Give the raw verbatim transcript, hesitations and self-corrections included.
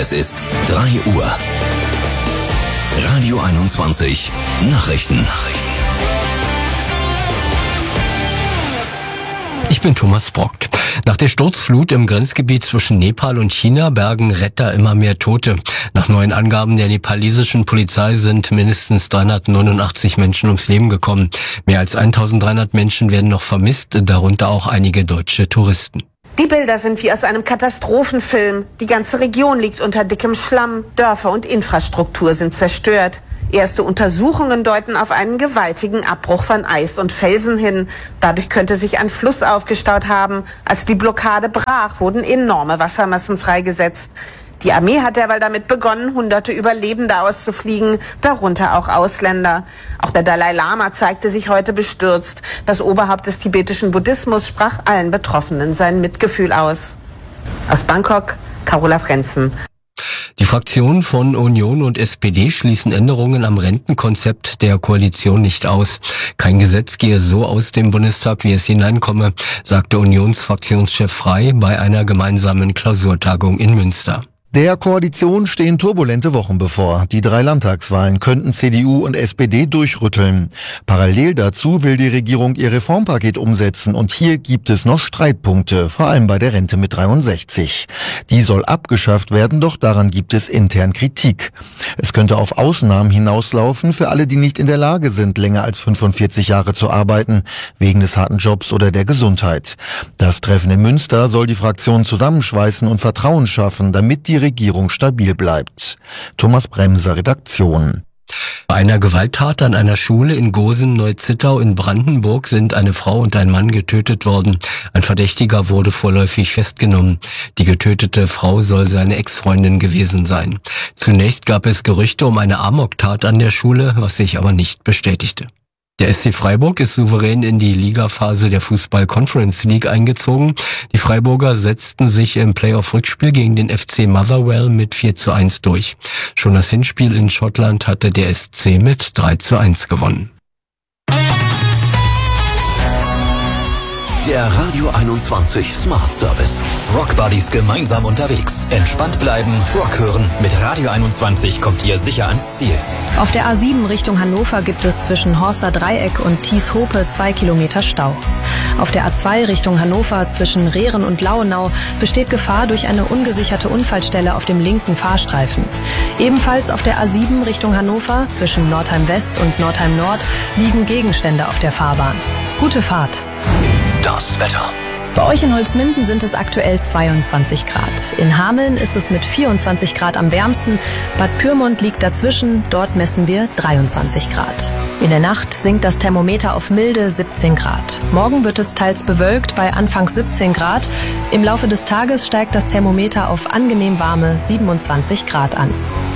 Es ist drei Uhr. Radio einundzwanzig Nachrichten. Ich bin Thomas Brock. Nach der Sturzflut im Grenzgebiet zwischen Nepal und China bergen Retter immer mehr Tote. Nach neuen Angaben der nepalesischen Polizei sind mindestens dreihundertneunundachtzig Menschen ums Leben gekommen. Mehr als eintausenddreihundert Menschen werden noch vermisst, darunter auch einige deutsche Touristen. Die Bilder sind wie aus einem Katastrophenfilm. Die ganze Region liegt unter dickem Schlamm. Dörfer und Infrastruktur sind zerstört. Erste Untersuchungen deuten auf einen gewaltigen Abbruch von Eis und Felsen hin. Dadurch könnte sich ein Fluss aufgestaut haben. Als die Blockade brach, wurden enorme Wassermassen freigesetzt. Die Armee hat derweil damit begonnen, hunderte Überlebende auszufliegen, darunter auch Ausländer. Auch der Dalai Lama zeigte sich heute bestürzt. Das Oberhaupt des tibetischen Buddhismus sprach allen Betroffenen sein Mitgefühl aus. Aus Bangkok, Carola Frenzen. Die Fraktionen von Union und S P D schließen Änderungen am Rentenkonzept der Koalition nicht aus. Kein Gesetz gehe so aus dem Bundestag, wie es hineinkomme, sagte Unionsfraktionschef Frey bei einer gemeinsamen Klausurtagung in Münster. Der Koalition stehen turbulente Wochen bevor. Die drei Landtagswahlen könnten C D U und S P D durchrütteln. Parallel dazu will die Regierung ihr Reformpaket umsetzen und hier gibt es noch Streitpunkte, vor allem bei der Rente mit dreiundsechzig. Die soll abgeschafft werden, doch daran gibt es intern Kritik. Es könnte auf Ausnahmen hinauslaufen für alle, die nicht in der Lage sind, länger als fünfundvierzig Jahre zu arbeiten, wegen des harten Jobs oder der Gesundheit. Das Treffen in Münster soll die Fraktionen zusammenschweißen und Vertrauen schaffen, damit die Regierung stabil bleibt. Thomas Bremser, Redaktion. Bei einer Gewalttat an einer Schule in Gosen-Neuzittau in Brandenburg sind eine Frau und ein Mann getötet worden. Ein Verdächtiger wurde vorläufig festgenommen. Die getötete Frau soll seine Ex-Freundin gewesen sein. Zunächst gab es Gerüchte um eine Amoktat an der Schule, was sich aber nicht bestätigte. Der S C Freiburg ist souverän in die Ligaphase der Fußball-Conference League eingezogen. Die Freiburger setzten sich im Playoff-Rückspiel gegen den F C Motherwell mit vier zu eins durch. Schon das Hinspiel in Schottland hatte der S C mit drei zu eins gewonnen. Der Radio einundzwanzig Smart Service. Rock Buddies gemeinsam unterwegs. Entspannt bleiben, Rock hören. Mit Radio einundzwanzig kommt ihr sicher ans Ziel. Auf der A sieben Richtung Hannover gibt es zwischen Horster Dreieck und Thieshope zwei Kilometer Stau. Auf der A zwei Richtung Hannover zwischen Rehren und Lauenau besteht Gefahr durch eine ungesicherte Unfallstelle auf dem linken Fahrstreifen. Ebenfalls auf der A sieben Richtung Hannover zwischen Nordheim West und Nordheim Nord liegen Gegenstände auf der Fahrbahn. Gute Fahrt. Das Wetter. Bei euch in Holzminden sind es aktuell zweiundzwanzig Grad. In Hameln ist es mit vierundzwanzig Grad am wärmsten. Bad Pyrmont liegt dazwischen, dort messen wir dreiundzwanzig Grad. In der Nacht sinkt das Thermometer auf milde siebzehn Grad. Morgen wird es teils bewölkt bei anfangs siebzehn Grad. Im Laufe des Tages steigt das Thermometer auf angenehm warme siebenundzwanzig Grad an.